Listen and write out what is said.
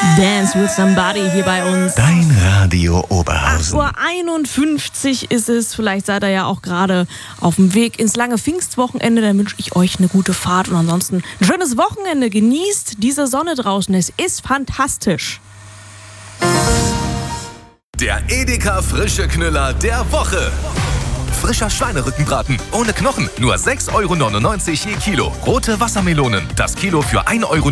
Dance with Somebody hier bei uns. Dein Radio Oberhausen. 8:51 Uhr ist es. Vielleicht seid ihr ja auch gerade auf dem Weg ins lange Pfingstwochenende. Dann wünsche ich euch eine gute Fahrt und ansonsten ein schönes Wochenende. Genießt diese Sonne draußen. Es ist fantastisch. Der Edeka Frische Knüller der Woche. Frischer Schweinerückenbraten ohne Knochen. Nur 6,99 € je Kilo. Rote Wassermelonen. Das Kilo für 1,99 €